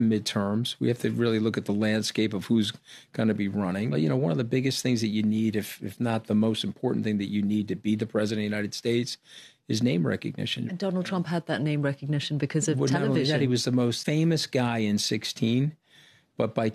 midterms. We have to really look at the landscape of who's going to be running. But, one of the biggest things that you need, if not the most important thing that you need to be the president of the United States, is name recognition. And Donald Trump had that name recognition because of television. Not only that, he was the most famous guy in 2016, but by